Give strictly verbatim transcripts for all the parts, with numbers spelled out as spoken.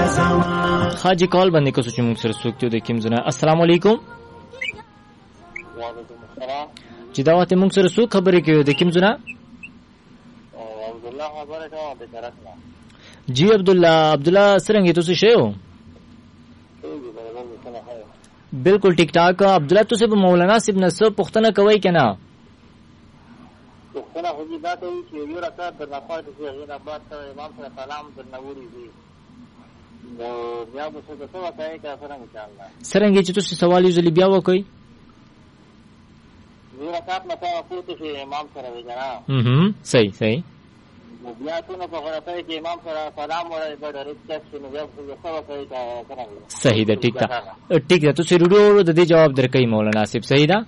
حاجی کال باندې کو چې موږ سره څوک ته د کوم ځنه. السلام علیکم. وعلیکم السلام. چې دا وخت موږ سره څوک خبرې کوي د کوم ځنه؟ عبد الله خبره کوي د کرکلا. جی عبد الله. عبد الله څنګه تاسو شئ؟ بالکل ټیک ټاک. عبد الله تاسو په مولانا صاحب نه څه پوښتنه کوي کنه؟ پوښتنه خو دې دا کوي چې یو رکعت د نفل کې غیر بعد ته امام سره سلام در نوري دي. نو بیا به څه څه وکړي که څنګه ان شاء الله. څنګه چې تاسو سوال یې ځلی بیا وکړئ. یو رکعت نه پاتې چې امام سره وګڼا. هم صحیح صحیح. نو بیا څنګه په غلطه کې امام سره سلام وایي به ډایرکټ چې نو بیا څه وکړي که څنګه. صحیح ده. ټیک ده ټیک ده. تاسو وروړو د دې جواب درکې مولانا صاحب. صحیح ده.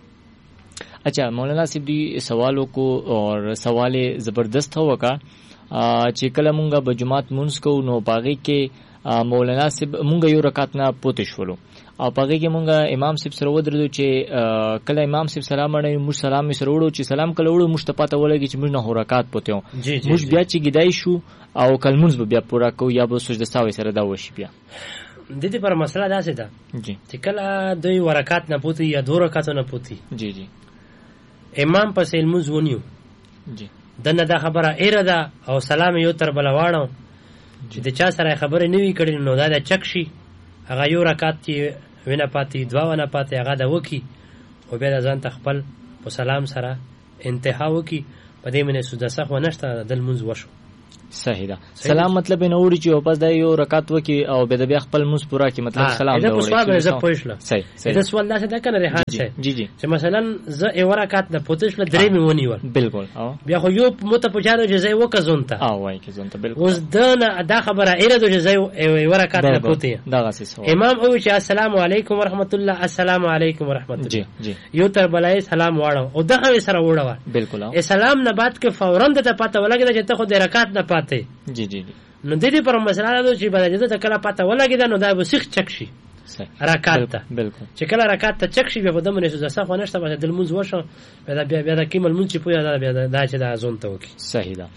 اچھا مولانا صاحب دی سوالوں کو اور سوال زبردست ہوا کا چې کله مونږه به جماعت مونږ کو نو باغی کې مولانا صاحب مونږ یو رکعت نه پوتې شولو او باغی کې مونږه امام صاحب سره ودرېدو چې کله امام صاحب سلام اړې مو سلام یې سره وړو چې سلام کله وړو مشته پاته ولګي چې موږ نه رکعت پوتې موږ بیا چې گدای شو او کله مونږ بیا پورا کو یا به سجده ساوي سره دا وشي. بیا د دې پر مسله دا څه ده جی چې کله دوی ورکعت نه پوتې یا دو رکعت نه پوتې جی جی امام پس المز ونیو جی دنه دا خبره ایره ده او سلام یو تر بل واړو چې د چا سره خبره نوي کړي نو دا د چک شي هغه یو رکعت چې ونه پاتې دوا ونه پاتې هغه د وکی او بیا ځان تخپل په سلام سره انتها وکي په دې منه سوده صح و نشته د المز وشو. صحیح ده. سلام مطلب نه وړي چې واپس دا یو رکعت وکي او به د بیا خپل مز پورا کی مطلب سلام دا وړي. زه پوښتنه صحیح صحیح. دا سوال دا څه ده کنه ریحان شه جی جی چې مثلا زه یو رکعت نه پوتش له درې می ونیول بالکل او بیا خو یو مت په چارو جزای وکزونته او وای کی زونته بالکل اوس دنه دا خبره ایره د جزای یو رکعت نه پوتې دا غسی سوال امام او چې السلام علیکم ورحمت الله السلام علیکم ورحمت الله جی جی یو تر بلای سلام واړو او دغه سره وړو بالکل او سلام نه بعد کې فورا د پته ولګی چې ته خو د رکعت نه پاتې جی جی نو د دې پر مسله ده چې بل دې ته کله پته ولګی دا نو دا به سیخ چک شي رکعت ته بالکل چې کله رکعت ته چک شي بیا په دمنه سوزه صح ونشته به د المنز وشو بیا بیا بیا د کیمل منځ په یاد بیا دا چې دا زون ته وکی. صحیح ده.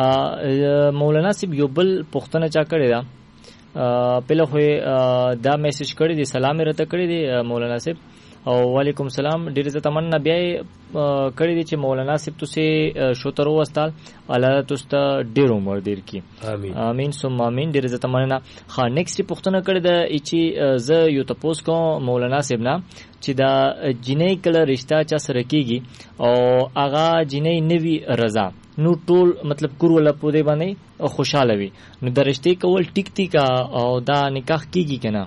مولانا صاحب یو بل پښتنه چا کړی دا پهله خو دا میسج کړی دی سلام رته کړی دی مولانا صاحب او وعلیکم السلام ډیر ز تمنا بیا کړی دی چې مولانا صاحب تاسو شوترو واستال الله تاسو ته ډیر عمر دیر کی امين امين ثم امين ډیر ز تمنا. خا نیکسټ پښتنه کړی دا چې ز یو تاسو کو مولانا صاحب نه چې دا جنې کله رشتہ چا سره کیږي او اغا جنې نوی رضا نو ټول مطلب کور ولا پوده باندې خوشاله وي نو د رشتې کول ټیک ټیک او دا نکاح کیږي کنه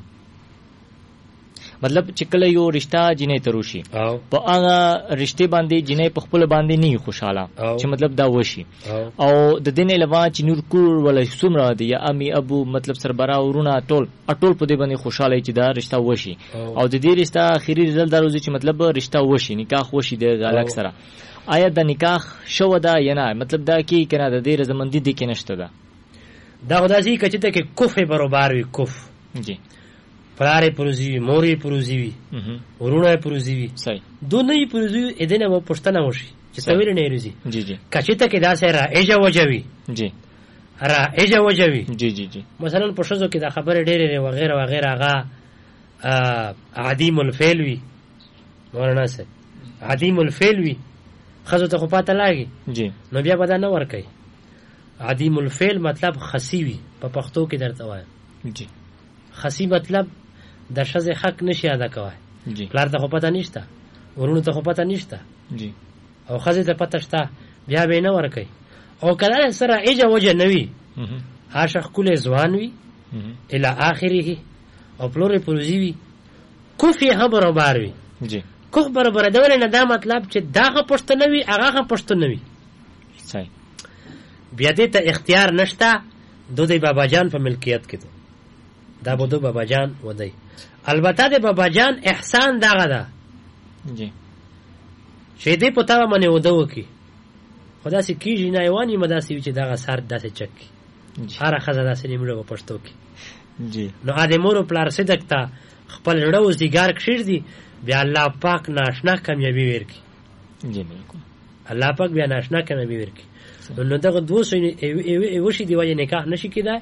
مطلب چې کله یو رشتہ جنې تروشي په هغه رشتې باندې جنې په خپل باندې نه خوشاله چې مطلب دا وشي او د دین علاوه چې نور کور ولا څومره دی یا امي ابو مطلب سربرا ورونه ټول ټول په دې باندې خوشاله چې دا رشتہ وشي او د دې رشتہ اخیری رزلټ دروځي چې مطلب رشتہ وشي نکاح وشي د غلک سره آیا د نکاح شو دا یا نه مطلب دا کی کنه د دې رضامندی دي کې نشته ده دا خدای چې ته کې کفه برابر وي کف جی پلاره پروزی موري پروزی وي ورونه پروزی وي صحیح دونه پروزی ادنه و پښتنه وشي چې تویل نه روزي جی جی کچته کې دا سره اجا وجوي جی را اجا وجوي جی جی جی مثلا پښتو کې دا خبره ډېرې وغیرہ وغیرہ هغه عدیم الفعل وي ورنه سه عدیم الفعل وي خزو ته خو پاته لاګي جی نو بیا بدا نه ور کوي عدیم الفعل مطلب خسی وي په پښتو کې درته وایم جی خسی مطلب د شزه حق نشي ادا کوي جی پلار ته خو پته نشته ورونو ته خو پته نشته جی او خزه ته پته شته بیا به نه ور کوي او کله سره ایجه وجه نوي عاشق کله ځوان وي الی اخره او پلور پروزی وي کوفی هم برابر وي جی کوف برابر دا ولې نه دا مطلب چې داغه پښتنه وي هغه هم پښتنه وي صحیح بیا دې ته اختیار نشته دوی بابا جان په ملکیت کې دا بده بابا جان ودی البته د بابا جان احسان دغه ده جی چې دې پتا باندې ودو کی خدا سي کیږي نه یوانی مداسي چې دغه سر داسې چک هر خزه داسې نیمړو په پښتو کې جی نو ا دې مور پلار صدقتا خپل رړو زیګار کښیر دي بیا الله پاک ناشنا کامیابی ورکي جی بالکل الله پاک بیا ناشنا کامیابی ورکي نو دغه دوه سو ای وشي دی وایي نکاح نشي کیدای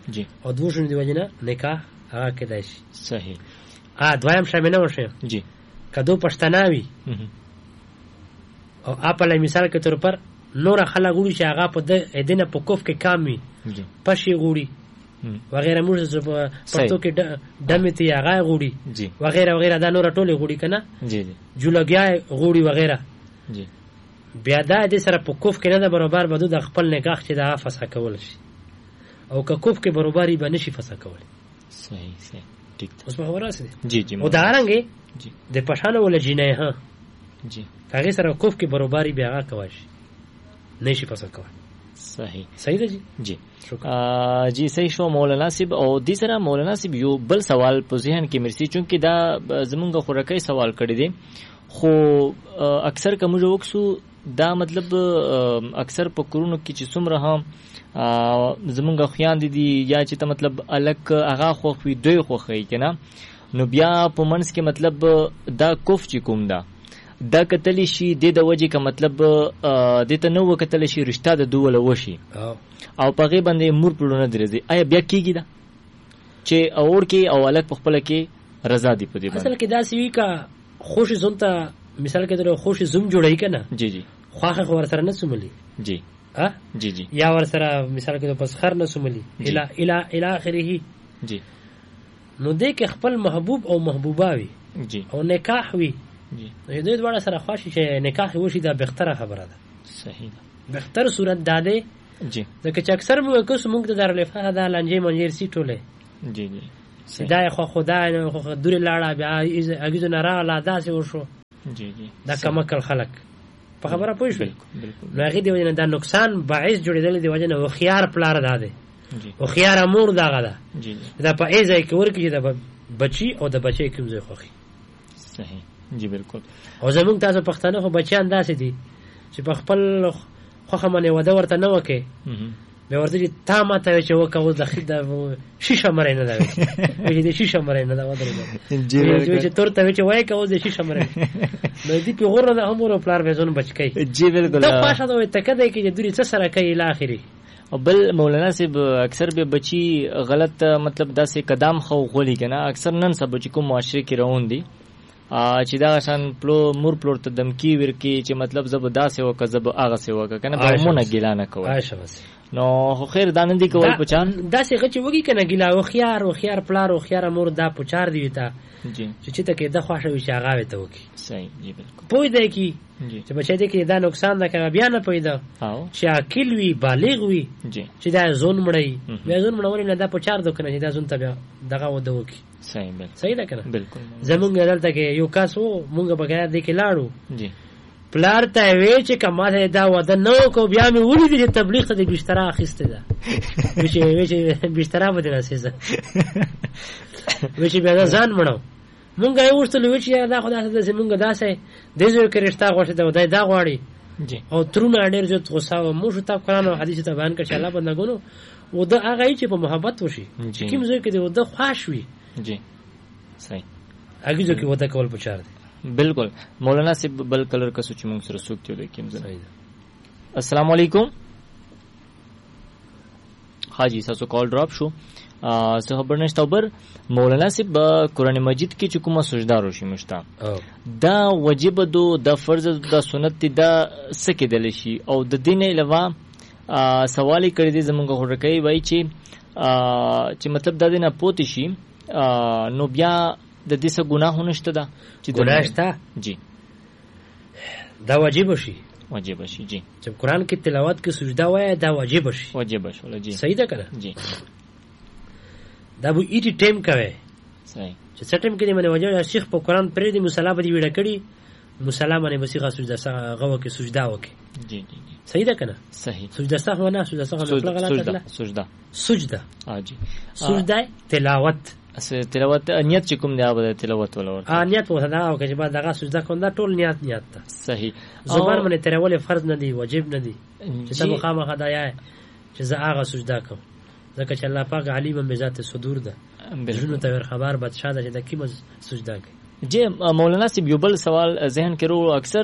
جی او دوه شنو دی وجنه نکاح هغه کېدای شي. صحیح. ا دویم شامل وشه جی کدو پښتناوي او اپل مثال کې تر پر نور خلک غوړي چې هغه په د ادنه په کوف کې کامي جی پشي غوړي وغیرہ موږ په پښتو کې دمتي هغه غوړي جی وغیرہ وغیرہ دا نور ټوله غوړي کنه جی جی جوړګیا غوړي وغیرہ جی بیا دا د سره په کوف کې نه ده برابر بده د خپل نکاح چې دا فسخ کول شي او که کوف کې برابرۍ به نشي فسخ کول. صحیح صحیح ٹھیک اوس په خبره سي جی جی او دا رنګي جی د پښانو ول جنې ها جی هغه سره کوف کې برابرۍ بیا هغه کوي نشي فسخ کول. صحیح صحیح ده جی جی جی صحیح شو مولانا صاحب. او د سره مولانا صاحب یو بل سوال په ذهن کې مرسي چونکې دا زمونږ خورکې سوال کړی دی خو اکثر کوم جو وکسو دا مطلب اکثر په کورونو کې چې څومره هم زمونږ خویان دي یا چې ته مطلب الک هغه خو خوې دوی خو خې کنه نو بیا په منځ کې مطلب دا کوف چې کوم دا دا کتلی شي د د وجې کا مطلب د ته نو کتلی شي رشتہ د دوله وشي او په غي باندې مور پړونه درځي آیا بیا کیږي دا چې اور کې او الک په خپل کې رضا دی په دې باندې اصل کې دا سی کا خوش زونته مثال کې درو خوش زوم جوړی کنه جی جی خواخه ور سره نه سملی جی ها جی جی یا ور سره مثال کې پس خر نه سملی اله اله اله اخره جی نو دې کې خپل محبوب او محبوبه وي جی او نکاح وي جی دې دواړه سره خوشي چې نکاح وشي دا بهتره خبره ده. صحیح ده بهتر صورت دا ده جی ځکه چې اکثر موږ کوس موږ ته دارالفقه دا لنجې منجیر سی ټوله جی جی دا خو خدای نه خو دوري لاړه بیا اګیز نه را لا داسې وشو جی جی دا کمکل خلک په خبره پوه شو. بالکل نو هغه دی وجنه دا نقصان باعث جوړیدل دی وجنه او خيار پلار ده ده جی او خيار امور دا غدا جی دا په ایزه کې ورکی دا بچي او د بچي کوم ځای خوخي. صحیح جی بالکل. او زمونږ تاسو پښتانه خو بچیان داسې دي چې په خپل خوخه باندې وده ورته نه وکي به ورته چې تا ماته چې وکاو د خد شیشه مړ نه دا وي چې شیشه مړ نه دا ودرې جی چې تورته چې وای کاو د شیشه مړ نو دې په غوړه د امور پلار به زون بچکی. جی بالکل. دا پاشه دا تکده کې چې دوی څه سره کوي الاخري او بل مولانا صاحب اکثر به بچی غلط مطلب داسې قدم خو غولي کنه اکثر نن سبا چې کوم معاشره کې روان دي چې دا شان پلو مور پلور ته دمکی ورکی چې مطلب زب داسې وک زب هغه سه وک کنه به مونږ ګیلانه کوي عايشه بس نو خو خیر دان دي کول پچان داسې غچ وږي کنه ګیلا او خيار او خيار پلار او خيار مور دا پچار دی تا جی چې چې ته کې د خوښه وي چې هغه ته وکی. صحیح جی بالکل. پوی دی کی جی چې بچی دی کې دا نقصان ده کنه بیا نه پیدا او چې عاقل وي بالغ وي جی چې دا زون مړی بیا زون مړول نه دا پچار دو کنه چې دا زون ته بیا دغه ود وکی. صحیح بالکل. صحیح ده کنه بالکل. زمونږ دلته کې یو کاسو مونږ بغیر دی کې لاړو جی پلار ته وی چې کماله دا وده نو کو بیا مې ولې د تبلیغ ته بشترا اخیسته ده چې وی چې بشترا بده نسیزه وی چې بیا ځان مړو مونږه یې ورته وی چې دا خدای ته زمونږ داسې د زوی کې رښتا غوښته ده ودای دا غواړي جی او ترونه ډېر جو غوسه او موږ ته قرآن او حدیث ته بیان کړ چې الله بندګونو و دا هغه چې په محبت وشي کوم ځای کې د خوښ وي. جی صحیح هغه ځکه ودا کول پچار دي. بالکل. مولانا صاحب بل کلر کا سوچ موږ سره سوک دی کوم ځای. السلام علیکم. حاجی تاسو کال ډراپ شو څه خبر نشته بر مولانا صاحب قرآن مجید کې چې کومه سجدا روشي مشتا دا واجب دو د فرض د سنت دا سکه دل شي او د دین علاوه سوال کړی دی زمونږ هورکې وای چې چې مطلب د دینه پوت شي نو بیا د دې څه ګناهونه شته دا چې ګناه شته جی دا واجب شي واجب شي جی چې قرآن کې تلاوت کې سجدا وای دا واجب شي واجب شي جی صحیح ده کنه جی دا به ایټی ټیم کوي صحیح چې څټم کې منه وجه شیخ په قرآن پرې دی مصلا به دی ویډه کړي مصلا باندې بسیغه سجدا سره غو کې سجدا وکي. جی جی جی صحیح ده کنه صحیح. سجدا سهو نه سجدا سهو نه غلط سجدا سجدا سجدا ها جی سجدا تلاوت اسه تلاوت نیت چې کوم دی هغه تلاوت ولا ا نیت وته دا او چې بعد دغه سجدا کوم دا ټول نیت نیت ته صحیح. زبر باندې تلاول فرض نه دی واجب نه دی چې تاسو خامخا خدایا چې زه هغه سجدا کوم ځکه چې الله پاک علیم بذات صدور ده جنو ته خبر بادشاہ ده چې د کیمه سجدا کوي. جی مولانا صاحب یو بل سوال ذهن کې رو اکثر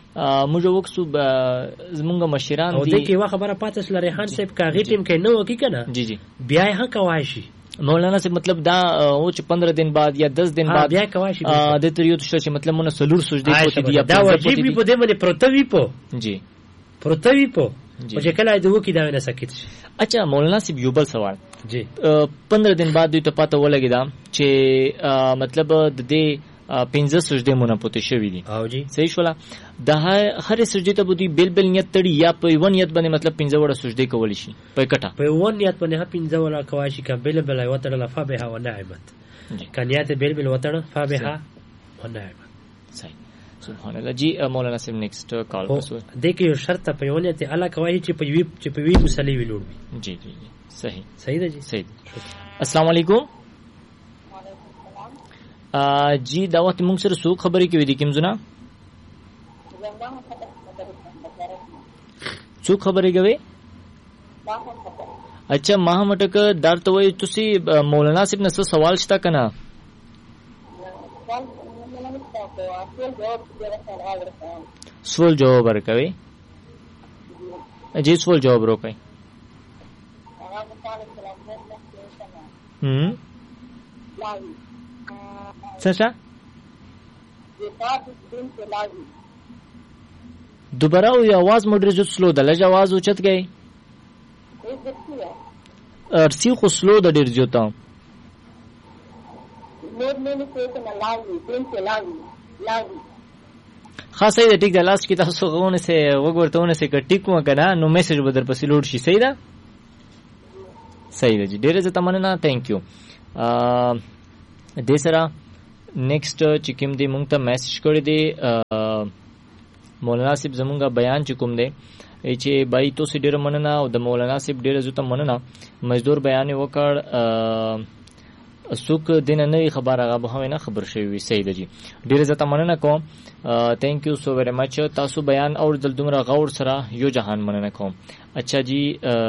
موږ وکسو زمونږ مشران او دي د کې وا خبره پاتې سره ریحان صاحب کاغی ټیم کې نو کی کنه جی جی بیا یې کوای شي مولانا سے مطلب دا او چې پندرہ دن بعد یا دس دن بعد بیا کوای شي د تریو تشته چې مطلب مونږ سلور سجدي کوتی دي دا واجب په دې باندې پروتوي په جی پروتوي په او چې کله دې وکی دا نه سکت شي. اچھا مولانا صاحب یو بل سوال جی پندرہ دن بعد دوی ته پته ولګی دا چې مطلب د دې پنځه سجدي مونږ پته شوی دي او جی صحیح شولا د هر سجدي ته بده بل بل نیت تړي یا په ون نیت باندې مطلب پنځه وړه سجدي کول شي په کټه په ون نیت باندې ها پنځه وړه کوي شي کبل بل وتر لفبها ونعمت کنيات بل بل وتر فبها ونعمت صحیح سبحان الله. جی مولانا صاحب نیکسٹ کال پسو دیکھیں یو شرط په ونه ته الله کوي چې په وی چې په وی مصلی ویلوړ جی جی جی صحیح صحیح ده جی صحیح. السلام علیکم. جی دا وخت موږ سره څو خبرې کوي دي کوم زنا څو خبرې کوي. اچھا ما مټک درته وای تاسو مولانا صاحب نه سوال شته کنه سوال جواب ورکوي. جی سوال جواب وکړئ. هم څه څه دوباره وی आवाज مډر جو سلو د لږ आवाज اوچت گئی ارسی خو سلو د ډیر جوتا خاصه دې ټیک د لاس کې تاسو غوونه سه وګورتهونه سه کټیکو کنه نو میسج بدر پسې لوډ شي. صحیح ده صحیح ده جی ډیره زه تمنه ثانک یو. ا دې سره نیکسٹ چې کوم دی مونږ ته میسج کړی دی مولانا صاحب زمونږه بیان چې کوم دی چې بای تو سي ډیره مننه او د مولانا صاحب ډیره زو ته مننه مزدور بیان وکړ سوک دین نه خبر هغه به نه خبر شوی. صحیح ده جی ډیره زه ته مننه کوم. ثانک یو سو ویری مچ تاسو بیان اور دل دومره غور سره یو جهان مننه کوم. اچھا جی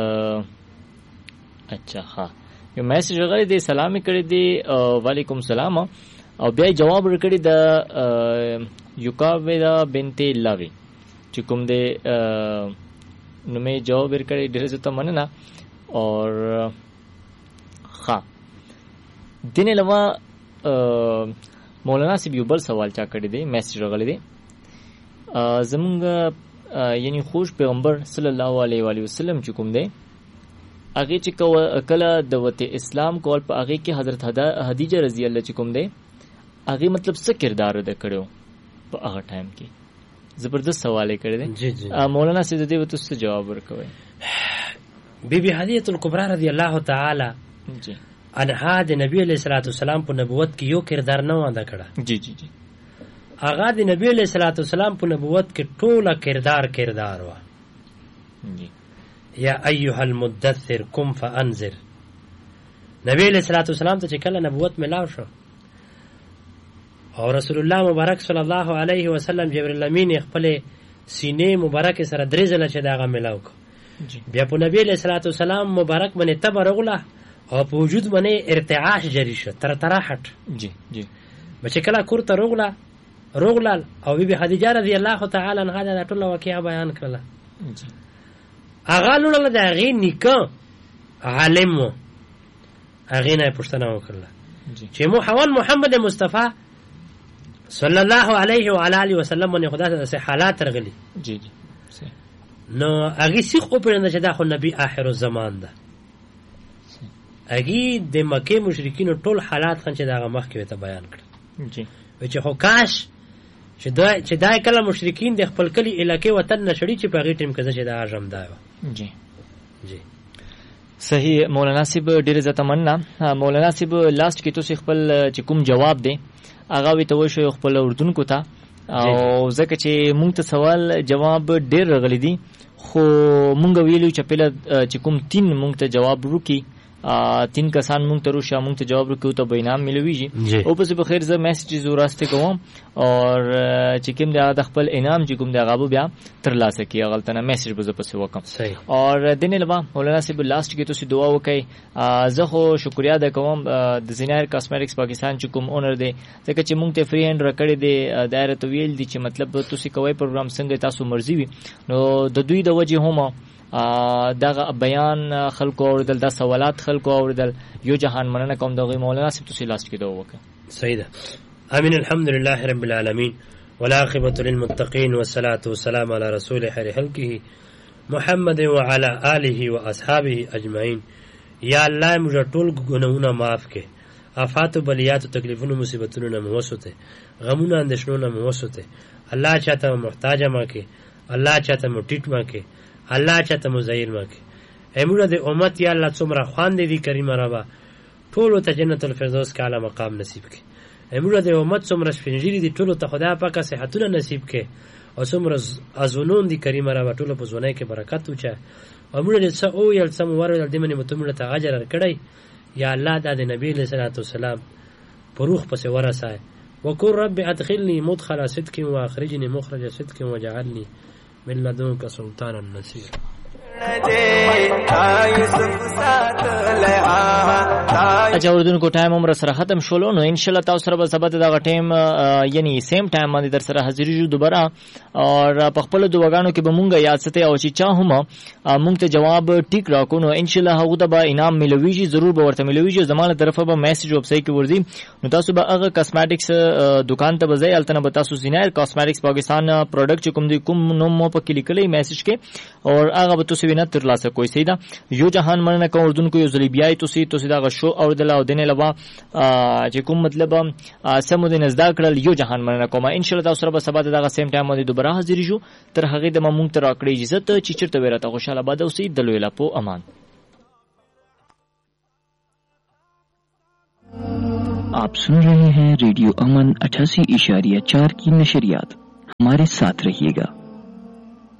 اچھا ها یو میسج غړي دی سلام کړی دی وعلیکم السلام او بیا جواب ورکړی د یوکاویدا بنت لاوی چې کوم دی نو مې جواب ورکړی ډېر زته مننه. اور ها دین علاوه مولانا صاحب یو بل سوال چا کړی دی میسج راغلی دی زمونږ یعنی خوش پیغمبر صلی الله علیه و علیه وسلم چې کوم دی هغه چې کله د وته اسلام کول په هغه کې حضرت خدیجه رضی الله چې کوم دی هغه مطلب څه کردار ادا کړو په هغه ټایم کې زبردست سوال کړی دی. جی جی مولانا سید دې وته څه جواب ورکوي. بی بی حدیث الکبرى رضی الله تعالی جی انها د نبی علیہ الصلوۃ والسلام په نبوت کې یو کردار نه ادا کړه. جی جی جی هغه د نبی علیہ الصلوۃ والسلام په نبوت کې ټوله کردار کردار و. جی یا ایها المدثر قم فانذر. نبی علیہ الصلوۃ والسلام ته چې کله نبوت ملاو شو او رسول الله مبارک صلی الله علیه وسلم جبرئیل امین خپل سینې مبارک سره درې ځله چې داغه ملاو کو بیا په نبی علیہ الصلوۃ والسلام مبارک باندې تبرغله او په وجود باندې ارتعاش جری شو تر تراحت. جی جی بچ کله کور ته رغله رغلل او بی بی خدیجه رضی الله تعالی عنها دا ټول واقعا بیان کړله. جی هغه لوړه د هغې نیکه عالم و هغې نه یې پوښتنه وکړله چې محمد محمد مصطفی صلی الله علیه وعلى اله وسلم باندې خدا ته داسې حالات راغلي جی جی نو هغې سیخ وپېژنده چې دا خو نبي آخر الزمان ده. هغې د مکې مشرکینو ټول حالات خن چې د هغه مخکې ورته بیان کړل. جی چې خو کاش چې دا چې دا کله مشرکین د خپل کلی علاقې وطن نه شړي چې په هغې ټیم کې زه چې دا اژم دا وه. جی جی صحیح مولانا صاحب ډېر زیاته مننه. مولانا صاحب لاست کې تاسو خپل چې کوم جواب دی هغه وی ته وشو خپل اردوونکو ته او ځکه چې مونږ ته سوال جواب ډېر راغلی دي خو مونږ ویلو چې پیله چې کوم تین مونږ ته جواب وکړي تین کسان مونږ ته روشه مونږ ته جواب ورکړو ته به انعام ملويږي او پس په خیر زه میسیجز وراسته کوم اور چې کوم د خپل انعام چې کوم د غابو بیا تر لاسه کی غلطنه میسیج به زه پس وکم اور دنه لبا مولانا صاحب لاست کې تاسو دعا وکړئ زه خو شکریا ده کوم د زینایر کاسمیټکس پاکستان چې کوم اونر دی ځکه چې مونږ ته فری هند راکړی دی دایره تو ویل دي چې مطلب تاسو کوی پروګرام څنګه تاسو مرزي وي نو د دوی د وجه هم دغه بیان خلکو اوردل د سوالات خلکو اوردل یو جهان مننه کوم دغه مولانا صاحب تاسو لاست کې دعا وکړه صحیح ده امين الحمد لله رب العالمين والعاقبة للمتقين والصلاة والسلام على رسول خير خلقه محمد وعلى آله واصحابه اجمعين یا الله موږ ټول ګناهونه معاف کړي آفات و بلیات و تکلیفونو مصیبتونو نه موسوته غمونو اندیشنو نه موسوته الله چاته محتاج ما کې الله چاته مټیټ ما کې الله چاته مزیر ما کې امره د امت یا الله څومره خوان دي کریم ربا ټول ته جنت الفردوس کې اعلی مقام نصیب کې امره د امت څومره شپنجری دي ټول ته خدای پاک صحتونه نصیب کې او څومره ازونون دي کریم ربا ټول په زونه کې برکت وچه امره د څو او یل سم ور د منی متمله ته اجر کړی یا الله د نبی صلی الله علیه وسلم پروخ پس ورسای وقر رب ادخلني مدخل صدق واخرجني مخرج صدق واجعلني من لدنك سلطانا نصيرا اچھا اردوونکو ټایم عمر سره ختم شولو نو ان شاء الله تاسو سره به سبا دغه ټایم یعنی سیم ټایم باندې در سره حاضر یو دوباره او په خپل دوغانو کې به مونږه یاد سته او چې چا هم مونږ ته جواب ټیک راکو نو ان شاء الله هغه ته به انعام ملويږي ضرور به ورته ملويږي زمانه طرفه به میسج ویب سایت کې ورځي نو تاسو به هغه کاسمیټکس دکان ته بځای التنه به تاسو زینایر کاسمیټکس پاکستان پروډکټ کوم دی کوم نوم مو په کې لیکلې میسج کې او هغه به تاسو وینئ تر لاسه کوئی سیدا یو جهان مننه کوم اردوونکو یو ځلی بیا تاسو تاسو دا شو او د لاو دنه لوا چې کوم مطلب سمو د نزدا کړل یو جهان مننه کوم ان شاء الله تاسو سره به سبا دغه سیم ټایم باندې دوباره حاضر شو تر هغه د مونږ ته راکړی عزت چې چیرته ورته خوشاله باد اوسې د لوی لا په امان आप सुन रहे हैं रेडियो अमन अठासी इशारिया चार की नशरियात हमारे साथ रहिएगा।